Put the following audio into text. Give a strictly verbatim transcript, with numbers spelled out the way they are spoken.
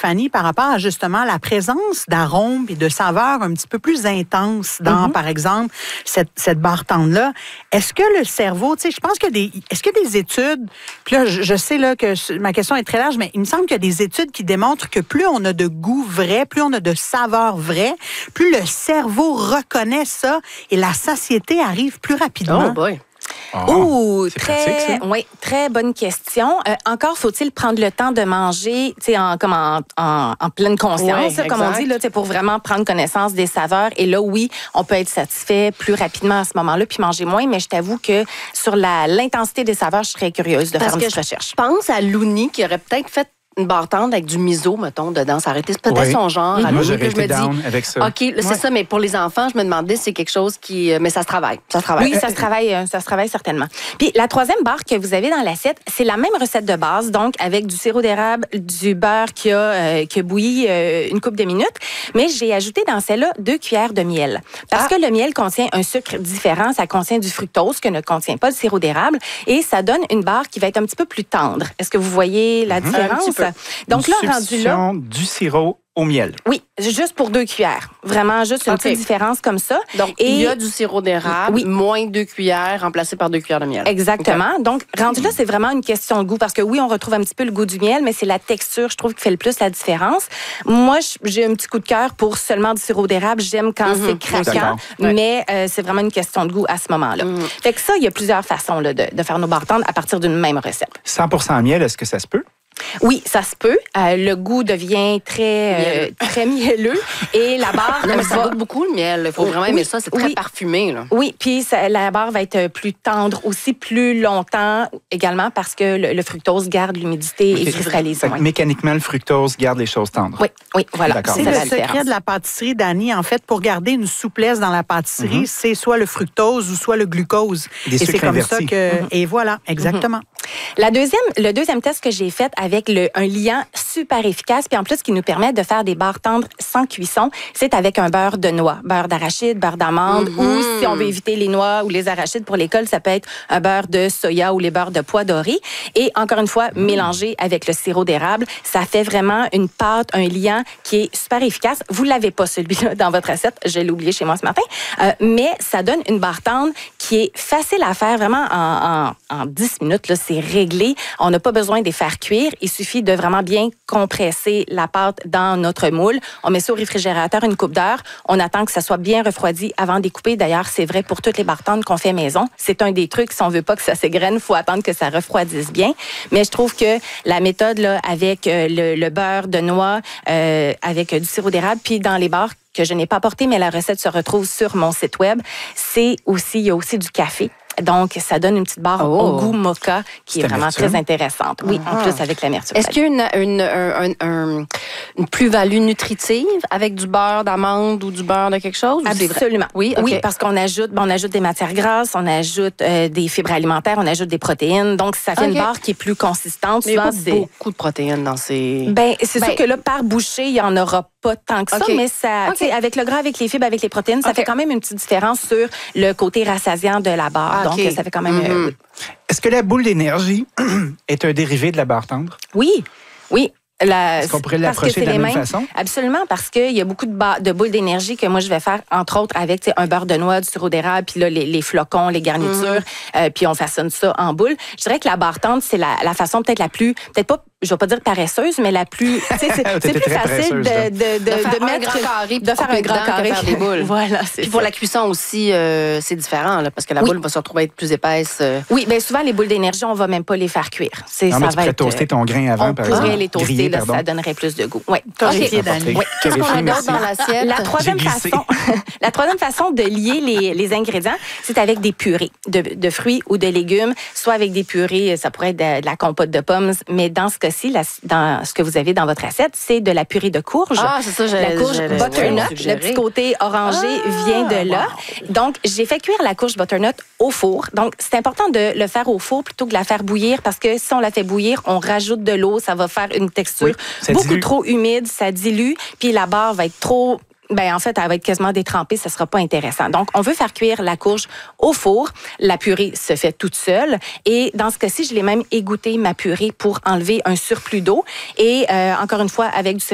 Fanny, par rapport à justement la présence d'arômes et de saveurs un petit peu plus intenses dans, mm-hmm. par exemple, cette, cette barre tendre-là. Est-ce que le cerveau, tu sais, je pense que des, est-ce qu'il y a des études, puis là, je, je sais là que ma question est très large, mais il me semble qu'il y a des études qui démontrent que plus on a de goût vrai, plus on a de saveurs vraies, plus le cerveau reconnaît ça et la satiété arrive plus rapidement. Oh boy! Oh, Oh, c'est très, pratique, oui, très bonne question. Euh, encore faut-il prendre le temps de manger, tu sais, en, comme en, en, en pleine conscience, Ouais, là, comme on dit, là, tu sais, pour vraiment prendre connaissance des saveurs. Et là, oui, on peut être satisfait plus rapidement à ce moment-là, puis manger moins. Mais je t'avoue que sur la, l'intensité des saveurs, je serais curieuse de Parce faire une que petite recherche. Je pense à Looney qui aurait peut-être fait une barre tendre avec du miso, mettons, dedans. Ça aurait été peut-être Oui. son genre. Moi, Alors, j'aurais que je été me down dis, avec ça. OK, là, c'est Ouais. ça, mais pour les enfants, je me demandais si c'est quelque chose qui... Mais ça se travaille. Ça se travaille. Oui, ça se travaille, euh, ça se travaille certainement. Puis la troisième barre que vous avez dans l'assiette, c'est la même recette de base, donc avec du sirop d'érable, du beurre qui a, euh, qui a bouilli euh, une couple de minutes, mais j'ai ajouté dans celle-là deux cuillères de miel. Parce Ah. que le miel contient un sucre différent, ça contient du fructose que ne contient pas le sirop d'érable, et ça donne une barre qui va être un petit peu plus tendre. Est-ce que vous voyez la différence? Un petit peu. Donc Une là, rendu là... du sirop au miel. Oui, juste pour deux cuillères. Vraiment, juste une OK. petite différence comme ça. Donc, Et- il y a du sirop d'érable, Oui. moins deux cuillères, remplacé par deux cuillères de miel. Exactement. Donc, rendu là, c'est vraiment une question de goût parce que oui, on retrouve un petit peu le goût du miel, mais c'est la texture, je trouve, qui fait le plus la différence. Moi, j'ai un petit coup de cœur pour seulement du sirop d'érable. J'aime quand Mhm. c'est craquant, D'accord. mais euh, c'est vraiment une question de goût à ce moment-là. Mhm. Fait que ça, il y a plusieurs façons là, de, de faire nos barres tendres à partir d'une même recette. cent pour cent miel, est-ce que ça se peut? Oui, ça se peut. Euh, le goût devient très, euh, très mielleux et la barre Non, mais ça va- goûte beaucoup, le miel. Il faut vraiment aimer Oui, ça. C'est très oui. parfumé, là. Oui, puis ça- la barre va être plus tendre aussi plus longtemps également parce que le, le fructose garde l'humidité et Ok. cristallise Fait que moins. mécaniquement, le fructose garde les choses tendres. Oui, oui, voilà. D'accord. C'est C'est ça le la secret différence. de la pâtisserie, Dani. En fait, pour garder une souplesse dans la pâtisserie, Mhm. c'est soit le fructose ou soit le glucose. Des et c'est sucres comme invertis. ça que... Et voilà, exactement. La deuxième, le deuxième test que j'ai fait avec le, un liant super efficace, puis en plus qui nous permet de faire des barres tendres sans cuisson, c'est avec un beurre de noix, beurre d'arachide, beurre d'amande, Mhm. ou si on veut éviter les noix ou les arachides pour l'école, ça peut être un beurre de soya ou les beurres de pois dorés. Et encore une fois, mélangé avec le sirop d'érable, ça fait vraiment une pâte, un liant qui est super efficace. Vous l'avez pas celui-là dans votre assiette, je l'ai oublié chez moi ce matin, euh, mais ça donne une barre tendre qui est facile à faire vraiment en, en, en dix minutes. Là, c'est réglé. On n'a pas besoin de les faire cuire. Il suffit de vraiment bien compresser la pâte dans notre moule. On met ça au réfrigérateur une coupe d'heure. On attend que ça soit bien refroidi avant de découper. D'ailleurs, c'est vrai pour toutes les barres tendres qu'on fait maison. C'est un des trucs, si on veut pas que ça s'égrène, il faut attendre que ça refroidisse bien. Mais je trouve que la méthode là, avec euh, le, le beurre de noix, euh, avec euh, du sirop d'érable, puis dans les barres que je n'ai pas apporté, mais la recette se retrouve sur mon site web, c'est aussi, il y a aussi du café. Donc, ça donne une petite barre Oh. au goût mocha qui est C'est vraiment amertume. très intéressante. Oui, en Ah. plus avec l'amertume. Est-ce qu'il y a une, une, un- un- un- une plus-value nutritive avec du beurre d'amande ou du beurre de quelque chose? ou c'est vrai? Absolument. Oui, OK. Oui, parce qu'on ajoute, bon, on ajoute des matières grasses, on ajoute euh, des fibres alimentaires, on ajoute des protéines. Donc, ça fait OK. une barre qui est plus consistante. Mais il n'y a Souvent, pas c'est... beaucoup de protéines dans ces... Ben, c'est Ben- sûr que là, par bouchée, il n'y en aura pas tant que ça, OK. mais ça, OK. tu sais, avec le gras, avec les fibres, avec les protéines, ça OK. fait quand même une petite différence sur le côté rassasiant de la barre. Ah, Donc, OK. ça fait quand même... euh, Mhm. oui. Est-ce que la boule d'énergie est un dérivé de la barre tendre? Oui, oui. La, Est-ce qu'on pourrait parce que l'approcher c'est de la les même mêmes. façon? Absolument, parce qu'il y a beaucoup de, ba- de boules d'énergie que moi, je vais faire, entre autres, avec tu sais, un beurre de noix, du sirop d'érable, puis là, les, les flocons, les garnitures, euh, puis on façonne ça en boule. Je dirais que la barre tendre, c'est la, la façon peut-être la plus, peut-être pas, je vais pas dire paresseuse, mais la plus, tu sais, c'est, c'est T'étais plus très facile paresseuse, là. de, de, de, De faire un mettre, grand carré, de faire un grand carré, que faire des boules. Voilà, c'est Puis pour ça. la cuisson aussi, euh, c'est différent, là, parce que la Oui. boule va se retrouver être plus épaisse. euh. Oui, bien souvent, les boules d'énergie, on va même pas les faire cuire. C'est, Non, ça mais tu va pourrais être, toaster ton grain avant, on par pourrait exemple. les toaster, Griller, là, pardon. ça donnerait plus de goût. Oui. Torréfié, OK. Dani. Oui. Qu'est-ce qu'on a d'autre merci. dans l'assiette? La troisième J'ai glissé. façon, la troisième façon de lier les, les ingrédients, c'est avec des purées de, de fruits ou de légumes, soit avec des purées, ça pourrait être de, de la compote de pommes, mais dans ce cas-ci, la- dans ce que vous avez dans votre assiette, c'est de la purée de courge. Ah, c'est ça, j'ai La courge butternut, le petit côté orangé Ah, vient de là. Donc, j'ai fait cuire la courge butternut au four. Donc, c'est important de le faire au four plutôt que de la faire bouillir parce que si on la fait bouillir, on rajoute de l'eau, ça va faire une texture Oui, ça beaucoup dilue. trop humide, ça dilue, puis la barre va être trop... Ben en fait, elle va être quasiment détrempée, ça sera pas intéressant. Donc, on veut faire cuire la courge au four. La purée se fait toute seule. Et dans ce cas-ci, je l'ai même égoutté, ma purée, pour enlever un surplus d'eau. Et euh, encore une fois, avec du